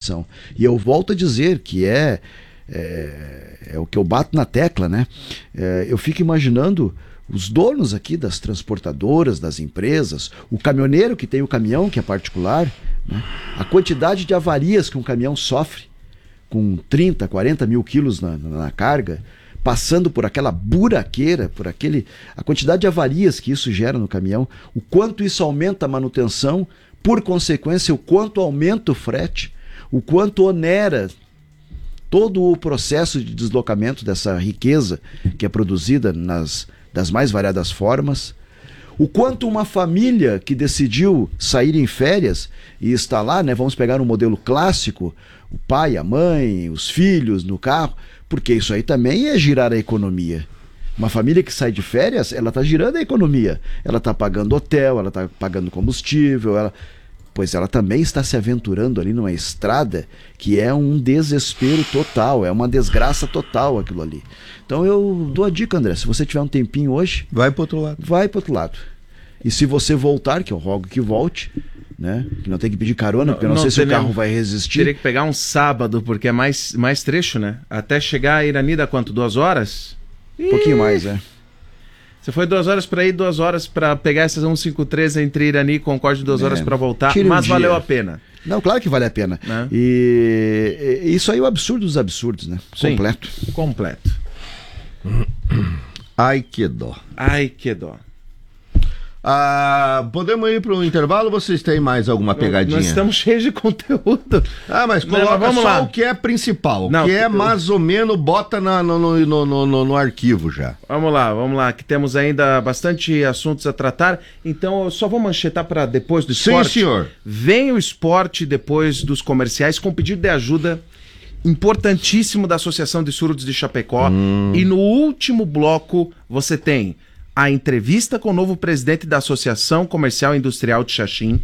manutenção. E eu volto a dizer que é o que eu bato na tecla, né? Eu fico imaginando os donos aqui das transportadoras, das empresas, o caminhoneiro que tem o caminhão, que é particular, né? A quantidade de avarias que um caminhão sofre com 30, 40 mil quilos na carga, passando por aquela buraqueira, a quantidade de avarias que isso gera no caminhão, o quanto isso aumenta a manutenção, por consequência, o quanto aumenta o frete, o quanto onera todo o processo de deslocamento dessa riqueza que é produzida das mais variadas formas, o quanto uma família que decidiu sair em férias e está lá, né, vamos pegar um modelo clássico, o pai, a mãe, os filhos no carro, porque isso aí também é girar a economia. Uma família que sai de férias, ela está girando a economia, ela está pagando hotel, ela está pagando combustível, pois ela também está se aventurando ali numa estrada que é um desespero total, é uma desgraça total aquilo ali. Então eu dou a dica, André, se você tiver um tempinho hoje... Vai para outro lado. Vai para outro lado. E se você voltar, que eu rogo que volte, né? Que não tem que pedir carona, porque eu não sei se o carro vai resistir. Teria que pegar um sábado, porque é mais trecho, né? Até chegar a Irani dá quanto? 2 horas? Um pouquinho mais, Você foi 2 horas para ir, 2 horas para pegar essas 153 entre Irani e Concórdia, 2 horas para voltar, mas valeu a pena. Não, claro que vale a pena. E isso aí é o absurdo dos absurdos, né? Sim, completo. Ai, que dó. Ai, que dó. Podemos ir para o intervalo ou vocês têm mais alguma pegadinha? Nós estamos cheios de conteúdo. Mas coloca só o que é principal. O que é mais ou menos, bota no arquivo já. Vamos lá, que temos ainda bastante assuntos a tratar. Então eu só vou manchetar para depois do esporte. Sim, senhor. Vem o esporte depois dos comerciais com pedido de ajuda importantíssimo da Associação de Surdos de Chapecó. E no último bloco você tem a entrevista com o novo presidente da Associação Comercial e Industrial de Xaxim,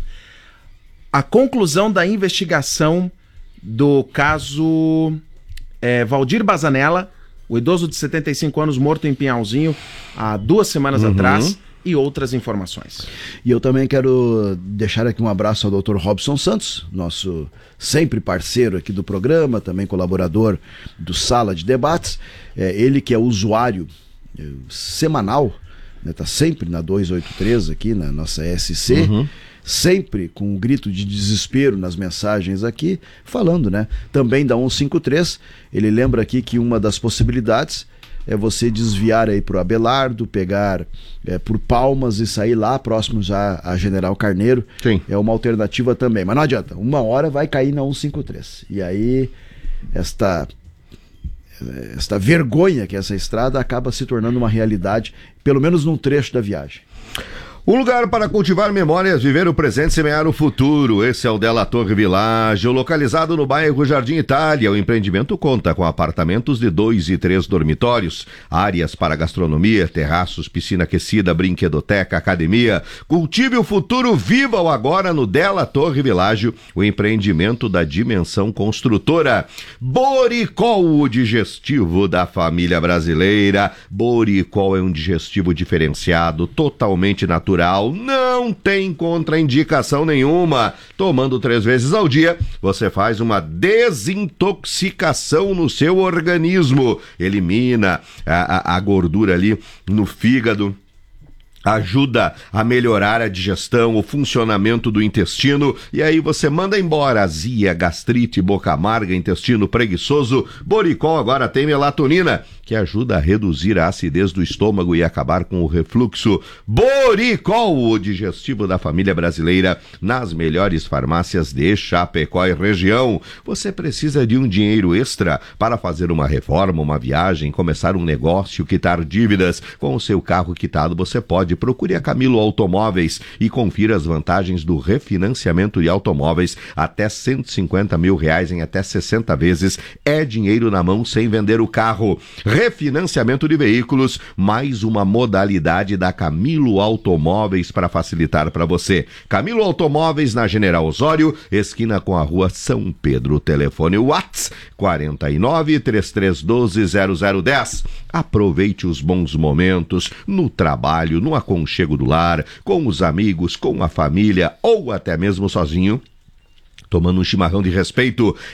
a conclusão da investigação do caso Valdir Bazanella, o idoso de 75 anos morto em Pinhalzinho há 2 semanas atrás, e outras informações. E eu também quero deixar aqui um abraço ao Dr. Robson Santos, nosso sempre parceiro aqui do programa, também colaborador do Sala de Debates, ele que é usuário semanal, está sempre na 283 aqui na nossa SC, sempre com um grito de desespero nas mensagens aqui, falando, né? Também da 153, ele lembra aqui que uma das possibilidades é você desviar aí pro Abelardo, pegar por Palmas e sair lá próximo já a General Carneiro. Sim. É uma alternativa também, mas não adianta, uma hora vai cair na 153. E aí esta vergonha que é essa estrada acaba se tornando uma realidade, pelo menos num trecho da viagem. Um lugar para cultivar memórias, viver o presente e semear o futuro. Esse é o Della Torre Village, localizado no bairro Jardim Itália. O empreendimento conta com apartamentos de 2 e 3 dormitórios, áreas para gastronomia, terraços, piscina aquecida, brinquedoteca, academia. Cultive o futuro, viva-o agora no Della Torre Village, o empreendimento da Dimensão Construtora. Boricol, o digestivo da família brasileira. Boricol é um digestivo diferenciado, totalmente natural. Não tem contraindicação nenhuma. Tomando 3 vezes ao dia, você faz uma desintoxicação no seu organismo. Elimina a gordura ali no fígado. Ajuda a melhorar a digestão, o funcionamento do intestino, e aí você manda embora azia, gastrite, boca amarga, intestino preguiçoso. Boricol agora tem melatonina, que ajuda a reduzir a acidez do estômago e acabar com o refluxo. Boricol, o digestivo da família brasileira, nas melhores farmácias de Chapecó e região. Você precisa de um dinheiro extra para fazer uma reforma, uma viagem, começar um negócio, quitar dívidas. Com o seu carro quitado, você pode. Procure a Camilo Automóveis e confira as vantagens do refinanciamento de automóveis até R$150 mil em até 60 vezes. É dinheiro na mão sem vender o carro. Refinanciamento de veículos, mais uma modalidade da Camilo Automóveis para facilitar para você. Camilo Automóveis na General Osório, esquina com a rua São Pedro. Telefone WhatsApp 49-3312-0010. Aproveite os bons momentos no trabalho, no aconchego do lar, com os amigos, com a família ou até mesmo sozinho, tomando um chimarrão de respeito.